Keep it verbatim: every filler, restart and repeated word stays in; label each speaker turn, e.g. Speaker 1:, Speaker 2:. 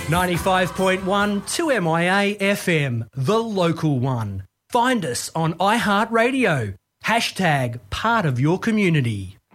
Speaker 1: ninety-five point one two M I A F M, the local one. Find us on iHeartRadio. Hashtag part of your community.